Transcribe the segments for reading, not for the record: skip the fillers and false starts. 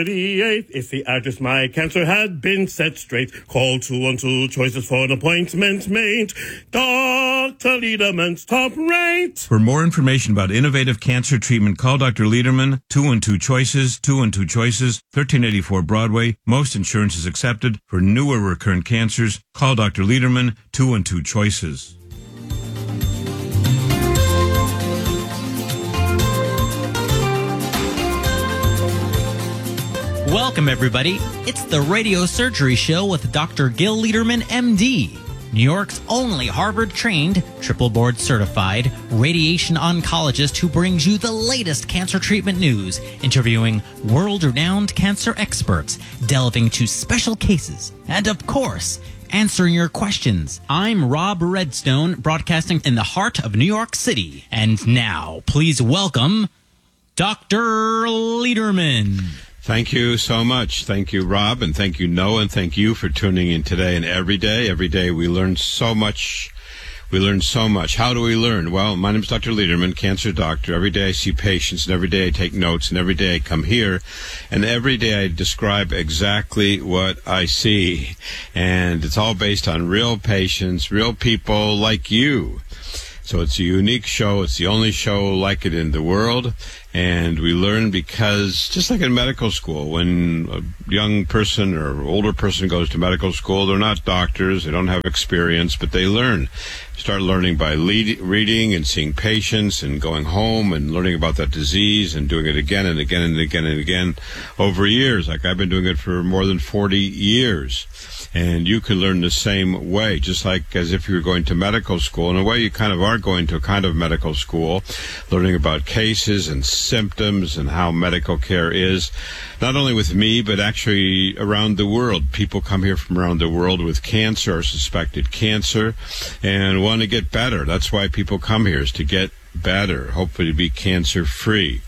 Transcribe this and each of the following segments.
If the address my cancer had been set straight, call 212 choices for an appointment made. Dr. Lederman's top rate. For more information about innovative cancer treatment, call Dr. Lederman, 212 choices, 212 choices, 1384 Broadway. Most insurance is accepted. For newer recurrent cancers, call Dr. Lederman, 212 choices. Welcome, everybody. It's the Radio Surgery Show with Dr. Gil Lederman, MD, New York's only Harvard-trained, triple board-certified radiation oncologist who brings you the latest cancer treatment news, interviewing world-renowned cancer experts, delving into special cases, and, of course, answering your questions. I'm Rob Redstone, broadcasting in the heart of New York City. And now, please welcome Dr. Lederman. Thank you so much. Thank you, Rob, and thank you, Noah, and thank you for tuning in today and every day. Every day we learn so much. We learn so much. How do we learn? Well, my name is Dr. Lederman, cancer doctor. Every day I see patients, and every day I take notes, and every day I come here, and every day I describe exactly what I see. And it's all based on real patients, real people like you. So it's a unique show. It's the only show like it in the world. And we learn because, just like in medical school, when a young person or older person goes to medical school, they're not doctors, they don't have experience, but they learn. Start learning by reading and seeing patients and going home and learning about that disease and doing it again and again and again and again over years. Like I've been doing it for more than 40 years. And you can learn the same way, just like as if you were going to medical school. In a way, you kind of are going to a kind of medical school, learning about cases and symptoms and how medical care is, not only with me, but actually around the world. People come here from around the world with cancer or suspected cancer and want to get better. That's why people come here, is to get better, hopefully to be cancer-free.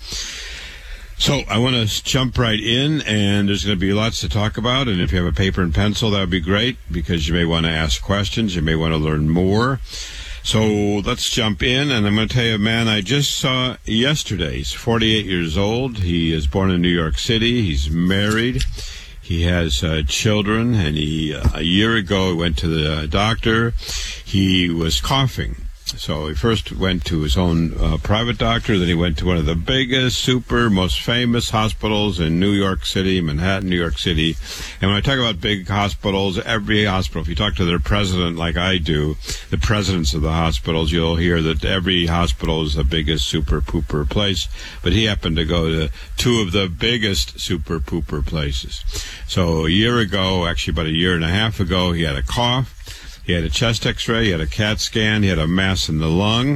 So I want to jump right in, and there's going to be lots to talk about, and if you have a paper and pencil, that would be great, because you may want to ask questions, you may want to learn more. So let's jump in, and I'm going to tell you a man I just saw yesterday. He's 48 years old. He is born in New York City. He's married. He has children, and a year ago, he went to the doctor. He was coughing. So he first went to his own private doctor, then he went to one of the biggest, most famous hospitals in New York City, Manhattan, New York City. And when I talk about big hospitals, every hospital, if you talk to their president like I do, the presidents of the hospitals, you'll hear that every hospital is the biggest super-pooper place. But he happened to go to two of the biggest super-pooper places. So a year ago, actually about a year and a half ago, he had a cough. He had a chest x-ray, he had a CAT scan, he had a mass in the lung.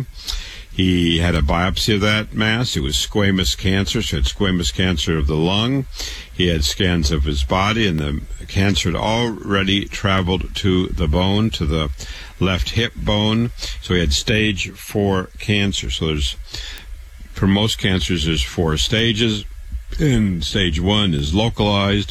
He had a biopsy of that mass. It was squamous cancer, so he had squamous cancer of the lung. He had scans of his body, and the cancer had already traveled to the bone, to the left hip bone. So he had stage 4 cancer. So for most cancers, there's 4 stages, and stage 1 is localized.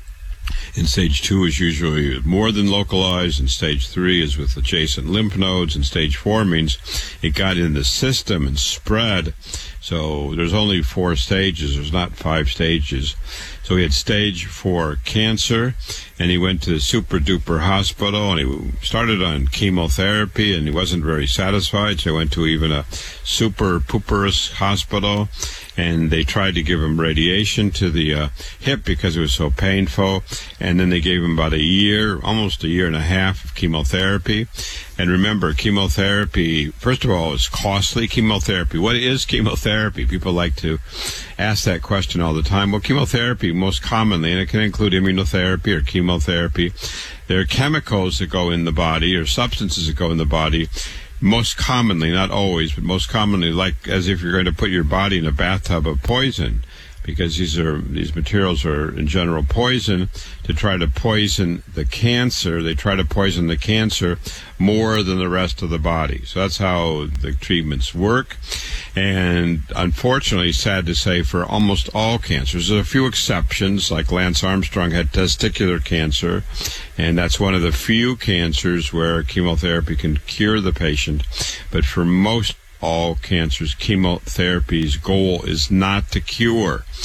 And stage 2 is usually more than localized, and stage 3 is with adjacent lymph nodes, and stage 4 means it got in the system and spread. So there's only 4 stages, there's not 5 stages. So he had stage 4 cancer, and he went to the super-duper hospital, and he started on chemotherapy, and he wasn't very satisfied, so he went to even a super-pooperous hospital, and they tried to give him radiation to the hip because it was so painful, and then they gave him about a year, almost a year and a half of chemotherapy. And remember, chemotherapy, first of all, is costly. Chemotherapy, what is chemotherapy? People like to ask that question all the time. Well, chemotherapy, most commonly, and it can include immunotherapy or chemotherapy, there are chemicals that go in the body or substances that go in the body. Most commonly, not always, but most commonly, like as if you're going to put your body in a bathtub of poison, because these materials are in general poison. To try to poison the cancer, they try to poison the cancer more than the rest of the body. So that's how the treatments work. And unfortunately, sad to say, for almost all cancers, there's a few exceptions, like Lance Armstrong had testicular cancer, and that's one of the few cancers where chemotherapy can cure the patient. But for most all cancers, chemotherapy's goal is not to cure.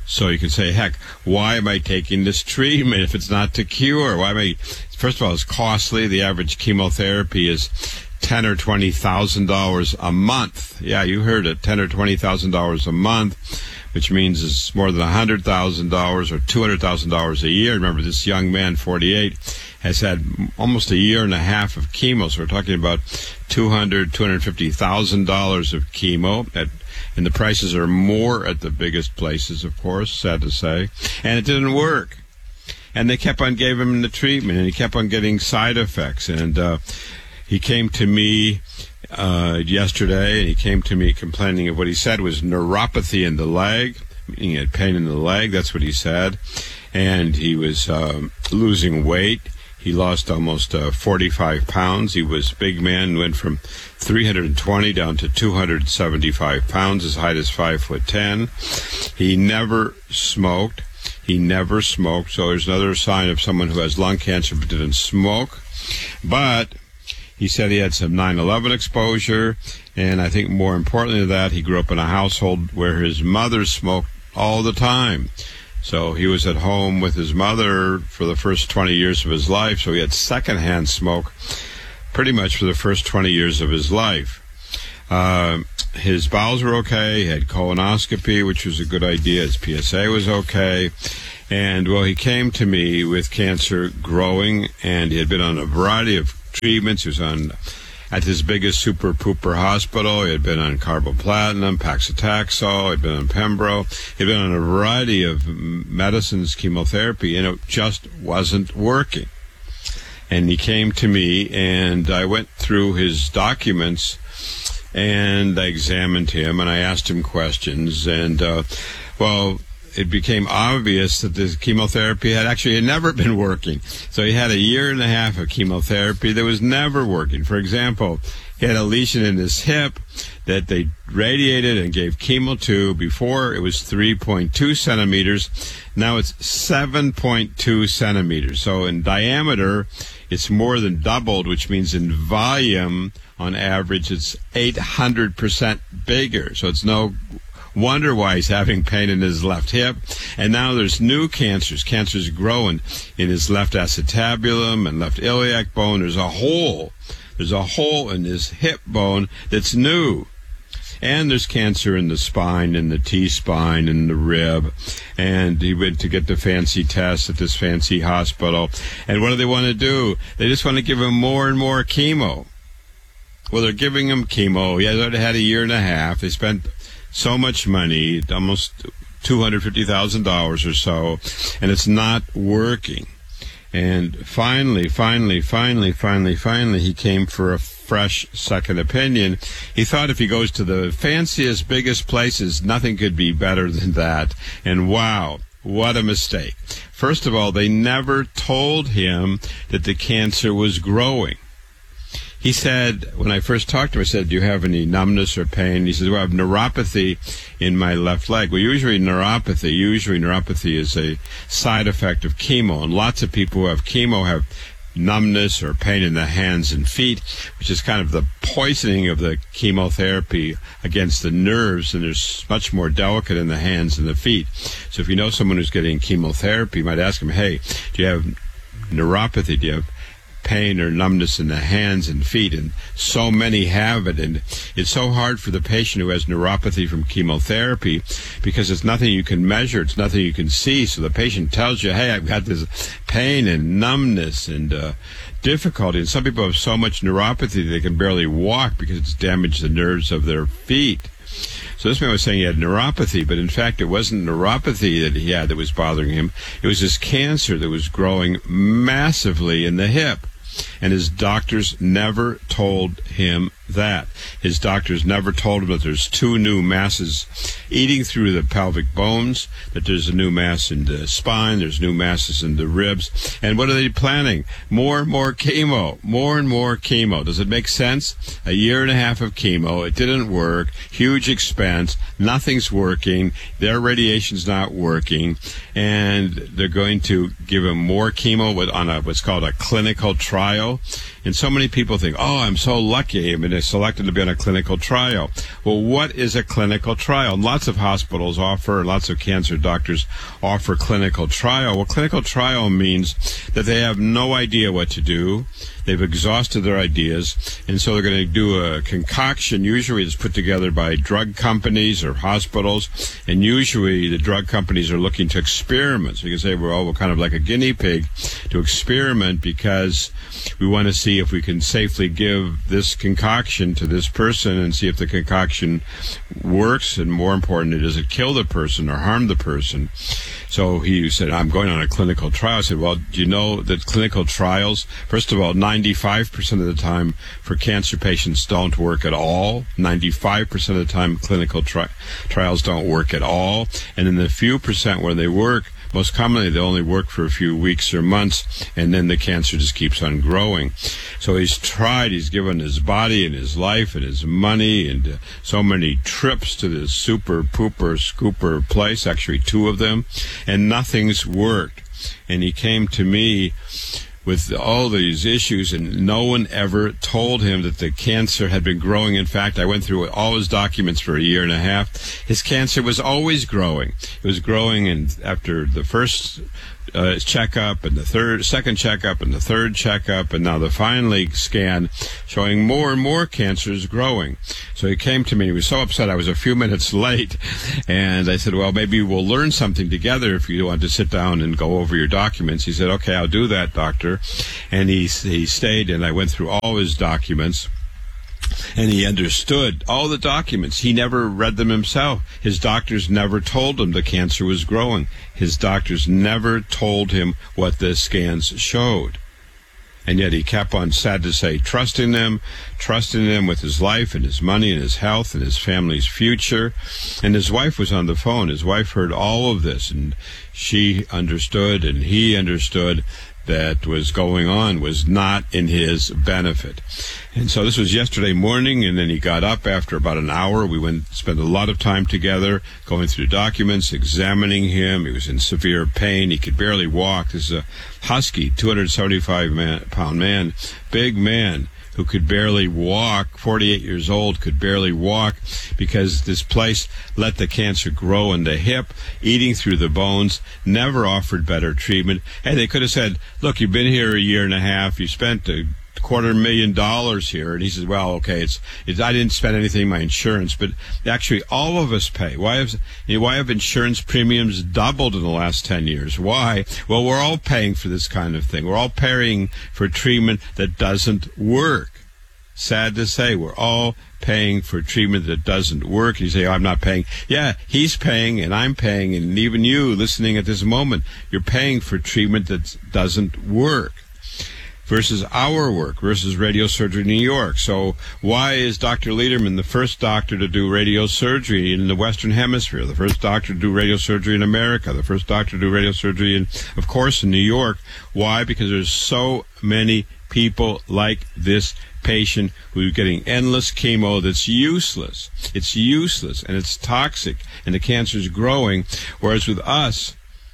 So you can say, heck, why am I taking this treatment if it's not to cure? First of all, it's costly. The average chemotherapy is $10,000 or $20,000 a month. Yeah, you heard it, $10,000 or $20,000 a month, which means it's more than $100,000 or $200,000 a year. Remember, this young man, 48, has had almost a year and a half of chemo. So we're talking about $200,000, $250,000 of chemo. And the prices are more at the biggest places, of course, sad to say. And it didn't work. And they kept on giving him the treatment, and he kept on getting side effects. And he came to me yesterday, and he came to me complaining of what he said was neuropathy in the leg. He had pain in the leg, that's what he said. And he was losing weight. He lost almost 45 pounds. He was a big man, went from 320 down to 275 pounds, as high as 5'10". He never smoked. So there's another sign of someone who has lung cancer but didn't smoke. But he said he had some 9/11 exposure, and I think more importantly than that, he grew up in a household where his mother smoked all the time. So he was at home with his mother for the first 20 years of his life, so he had secondhand smoke pretty much for the first 20 years of his life. His bowels were okay. He had colonoscopy, which was a good idea. His PSA was okay. And, well, he came to me with cancer growing, and he had been on a variety of treatments. He was at his biggest super pooper hospital. He had been on carboplatin, Paclitaxel. He had been on Pembro. He had been on a variety of medicines, chemotherapy, and it just wasn't working. And he came to me, and I went through his documents, and I examined him, and I asked him questions, and, it became obvious that this chemotherapy had never been working. So he had a year and a half of chemotherapy that was never working. For example, he had a lesion in his hip that they radiated and gave chemo to. Before, it was 3.2 centimeters. Now it's 7.2 centimeters. So in diameter, it's more than doubled, which means in volume, on average, it's 800% bigger. So it's no wonder why he's having pain in his left hip. And now there's new cancers growing in his left acetabulum and left iliac bone. There's a hole in his hip bone that's new. And there's cancer in the spine, in the T-spine, and the rib. And he went to get the fancy tests at this fancy hospital. And what do they want to do? They just want to give him more and more chemo. Well, they're giving him chemo. He already had a year and a half. They spent so much money, almost $250,000 or so, and it's not working. And finally, he came for a fresh second opinion. He thought if he goes to the fanciest, biggest places, nothing could be better than that. And wow, what a mistake. First of all, they never told him that the cancer was growing. He said, when I first talked to him, I said, do you have any numbness or pain? He says, well, I have neuropathy in my left leg. Well, usually neuropathy is a side effect of chemo. And lots of people who have chemo have numbness or pain in the hands and feet, which is kind of the poisoning of the chemotherapy against the nerves, and there's much more delicate in the hands and the feet. So if you know someone who's getting chemotherapy, you might ask them, hey, do you have neuropathy? Do you have pain or numbness in the hands and feet? And so many have it, and it's so hard for the patient who has neuropathy from chemotherapy because it's nothing you can measure, it's nothing you can see. So the patient tells you, hey, I've got this pain and numbness and difficulty. And some people have so much neuropathy they can barely walk because it's damaged the nerves of their feet. So this man was saying he had neuropathy, but in fact it wasn't neuropathy that he had that was bothering him. It was this cancer that was growing massively in the hip. And his doctors never told him that. His doctors never told him that there's two new masses eating through the pelvic bones, that there's a new mass in the spine, there's new masses in the ribs. And what are they planning? More and more chemo. More and more chemo. Does it make sense? A year and a half of chemo. It didn't work. Huge expense. Nothing's working. Their radiation's not working. And they're going to give him more chemo on what's called a clinical trial. And so many people think, oh, I'm so lucky. I'm in selected to be on a clinical trial. Well, what is a clinical trial? And lots of hospitals offer, lots of cancer doctors offer clinical trial. Well, clinical trial means that they have no idea what to do. They've exhausted their ideas, and so they're going to do a concoction. Usually it's put together by drug companies or hospitals, and usually the drug companies are looking to experiment. So you can say we're kind of like a guinea pig to experiment because we want to see if we can safely give this concoction to this person and see if the concoction works, and more important, does it kill the person or harm the person? So he said, I'm going on a clinical trial. I said, well, do you know that clinical trials, first of all, 95% of the time for cancer patients don't work at all. 95% of the time clinical trials don't work at all. And in the few percent where they work, most commonly they only work for a few weeks or months, and then the cancer just keeps on growing. So he's tried, he's given his body and his life and his money and so many trips to this super pooper scooper place, actually 2 of them, and nothing's worked. And he came to me with all these issues, and no one ever told him that the cancer had been growing. In fact, I went through all his documents for a year and a half. His cancer was always growing. It was growing, and after the first checkup and the second checkup and the third checkup, and now the finally scan showing more and more cancers growing. So he came to me. He was so upset I was a few minutes late, and I said, well, maybe we'll learn something together if you want to sit down and go over your documents. He said, okay, I'll do that, doctor. And he stayed, and I went through all his documents. And he understood all the documents. He never read them himself. His doctors never told him the cancer was growing. His doctors never told him what the scans showed. And yet he kept on, sad to say, trusting them with his life and his money and his health and his family's future. And his wife was on the phone. His wife heard all of this, and she understood, and he understood that was going on was not in his benefit. And so this was yesterday morning, and then he got up after about an hour. We spent a lot of time together going through documents, examining him. He was in severe pain. He could barely walk. This is a husky, 275-pound man, big man, who could barely walk, 48 years old, could barely walk because this place let the cancer grow in the hip, eating through the bones, never offered better treatment. And they could have said, look, you've been here a year and a half, you spent $250,000 here. And he says, well, okay, I didn't spend anything, my insurance, but actually all of us pay. Why have insurance premiums doubled in the last 10 years? Why? Well, we're all paying for this kind of thing. We're all paying for treatment that doesn't work. Sad to say, we're all paying for treatment that doesn't work. You say, oh, I'm not paying. Yeah, he's paying, and I'm paying, and even you listening at this moment, you're paying for treatment that doesn't work. Versus our work, versus Radio Surgery New York. So why is Dr. Lederman the first doctor to do radio surgery in the Western Hemisphere, the first doctor to do radio surgery in America, the first doctor to do radio surgery, of course, in New York? Why? Because there's so many people like this patient who's getting endless chemo that's useless. It's useless, and it's toxic, and the cancer's growing, whereas with us,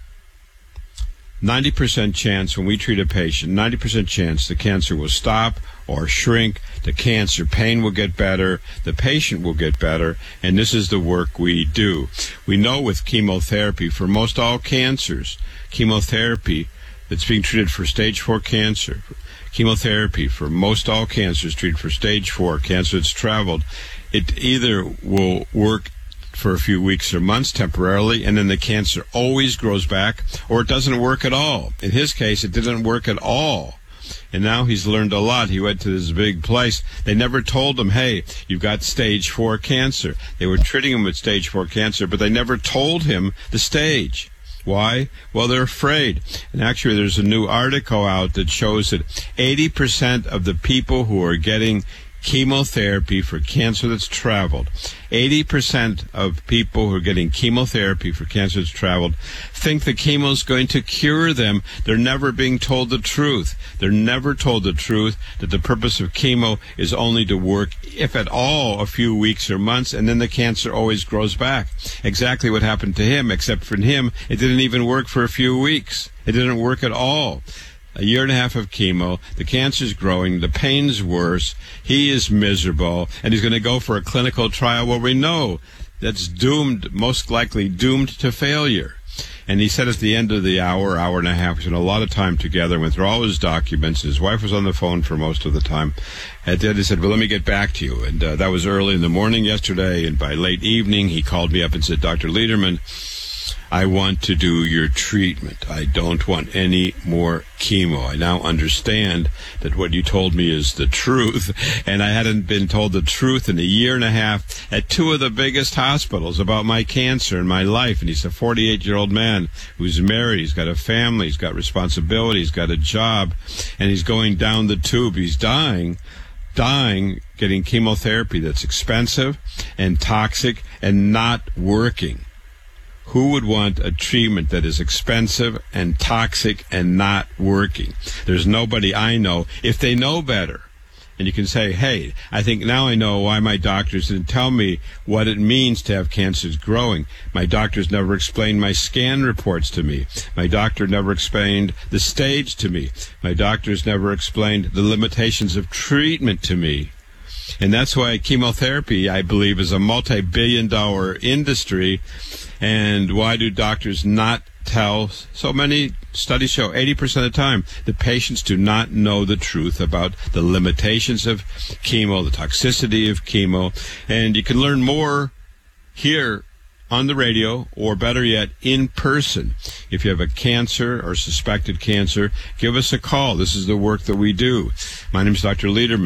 90% chance when we treat a patient, 90% chance the cancer will stop or shrink, the cancer pain will get better, the patient will get better, and this is the work we do. We know with chemotherapy, for most all cancers, chemotherapy that's being treated for stage 4 cancer, chemotherapy for most all cancers treated for stage 4 cancer that's traveled, it either will work for a few weeks or months temporarily, and then the cancer always grows back, or it doesn't work at all. In his case, it didn't work at all. And now he's learned a lot. He went to this big place. They never told him, hey, you've got stage 4 cancer. They were treating him with stage 4 cancer, but they never told him the stage. Why? Well, they're afraid. And actually, there's a new article out that shows that 80% of the people who are getting chemotherapy for cancer that's traveled, 80% of people who are getting chemotherapy for cancer that's traveled think the chemo is going to cure them. They're never being told the truth. They're never told the truth that the purpose of chemo is only to work, if at all, a few weeks or months, and then the cancer always grows back. Exactly what happened to him, except for him, it didn't even work for a few weeks. It didn't work at all. a year and a half of chemo. The cancer's growing. The pain's worse. He is miserable. And he's going to go for a clinical trial where we know that's doomed, most likely doomed to failure. And he said at the end of the hour and a half, we spent a lot of time together, went through all his documents. His wife was on the phone for most of the time. At the end, he said, well, let me get back to you. And that was early in the morning yesterday. And by late evening, he called me up and said, Dr. Lederman, I want to do your treatment. I don't want any more chemo. I now understand that what you told me is the truth, and I hadn't been told the truth in a year and a half at two of the biggest hospitals about my cancer and my life. And he's a 48-year-old man who's married. He's got a family. He's got responsibility. He's got a job, and he's going down the tube. He's dying, getting chemotherapy that's expensive and toxic and not working. Who would want a treatment that is expensive and toxic and not working? There's nobody I know. If they know better, and you can say, hey, I think now I know why my doctors didn't tell me what it means to have cancers growing. My doctors never explained my scan reports to me. My doctor never explained the stage to me. My doctors never explained the limitations of treatment to me. And that's why chemotherapy, I believe, is a multi-billion-dollar industry. And why do doctors not tell? So many studies show 80% of the time the patients do not know the truth about the limitations of chemo, the toxicity of chemo. And you can learn more here on the radio, or better yet, in person. If you have a cancer or suspected cancer, give us a call. This is the work that we do. My name is Dr. Lederman.